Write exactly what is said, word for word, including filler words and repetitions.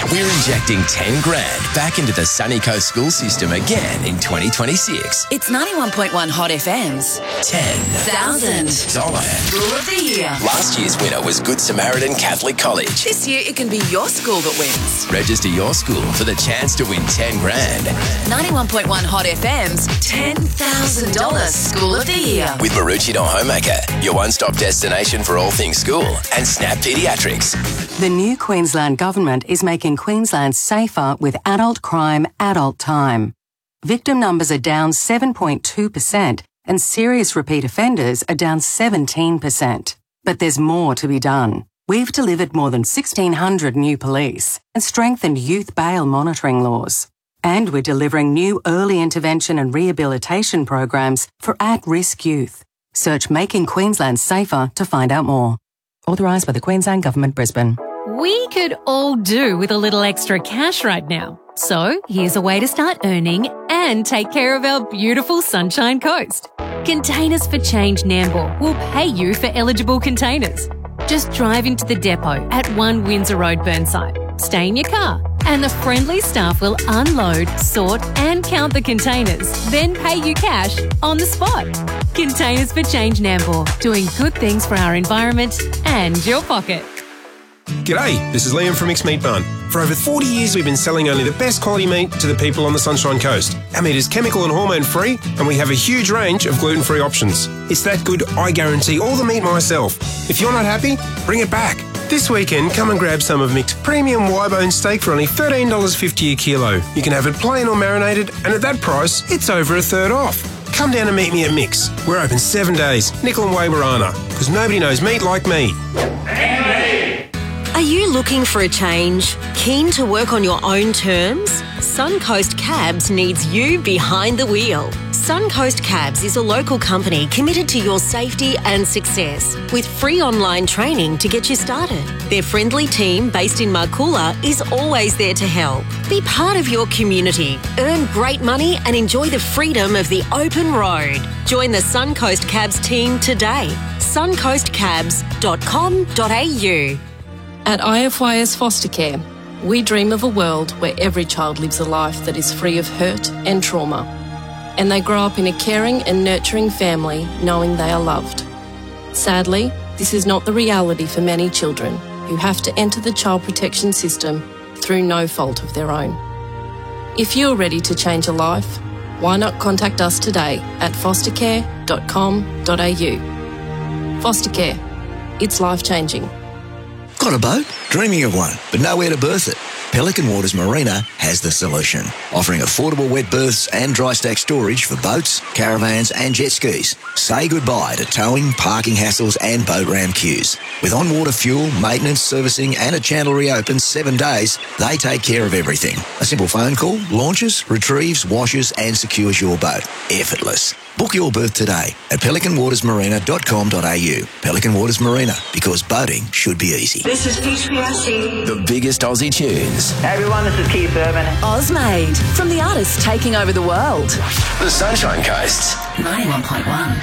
We're injecting ten grand back into the Sunny Coast school system again in twenty twenty-six. It's ninety-one point one Hot F M's ten thousand dollar School of the Year. Last year's winner was Good Samaritan Catholic College. This year it can be your school that wins. Register your school for the chance to win ten grand. ninety-one point one Hot F M's ten thousand dollar School of the Year. With Maroochydore Homemaker, your one-stop destination for all things school, and Snap Pediatrics. The new Queensland Government is making Queensland safer with adult crime, adult time. Victim numbers are down seven point two percent and serious repeat offenders are down seventeen percent. But there's more to be done. We've delivered more than sixteen hundred new police and strengthened youth bail monitoring laws. And we're delivering new early intervention and rehabilitation programs for at-risk youth. Search Making Queensland Safer to find out more. Authorised by the Queensland Government, Brisbane. We could all do with a little extra cash right now. So here's a way to start earning and take care of our beautiful Sunshine Coast. Containers for Change Nambour will pay you for eligible containers. Just drive into the depot at one Windsor Road, Burnside. Stay in your car and the friendly staff will unload, sort and count the containers, then pay you cash on the spot. Containers for Change Nambour, doing good things for our environment and your pocket. G'day, this is Liam from Mixed Meat Barn. For over forty years we've been selling only the best quality meat to the people on the Sunshine Coast. Our meat is chemical and hormone free and we have a huge range of gluten-free options. It's that good I guarantee all the meat myself. If you're not happy, bring it back. This weekend, come and grab some of Mick's premium Y-bone steak for only thirteen dollars fifty a kilo. You can have it plain or marinated, and at that price, it's over a third off. Come down and meet me at Mick's. We're open seven days, Nickel and Wawarana, because nobody knows meat like me. Are you looking for a change? Keen to work on your own terms? Suncoast Cabs needs you behind the wheel. Suncoast Cabs is a local company committed to your safety and success with free online training to get you started. Their friendly team based in Marcoola is always there to help. Be part of your community, earn great money and enjoy the freedom of the open road. Join the Suncoast Cabs team today. suncoast cabs dot com dot a u. At I F Y S Foster Care, we dream of a world where every child lives a life that is free of hurt and trauma, and they grow up in a caring and nurturing family knowing they are loved. Sadly, this is not the reality for many children who have to enter the child protection system through no fault of their own. If you're ready to change a life, why not contact us today at foster care dot com dot a u. Foster Care, it's life-changing. Got a boat? Dreaming of one, but nowhere to berth it? Pelican Waters Marina has the solution, offering affordable wet berths and dry stack storage for boats, caravans and jet skis. Say goodbye to towing, parking hassles and boat ram queues. With on-water fuel, maintenance, servicing and a channel reopen seven days, they take care of everything. A simple phone call, launches, retrieves, washes and secures your boat. Effortless. Book your berth today at pelican waters marina dot com dot a u. Pelican Waters Marina, because boating should be easy. This is P P R C. The biggest Aussie tunes. Hey everyone, this is Keith Urban. Ozmade, from the artists taking over the world. The Sunshine Coast. ninety-one point one.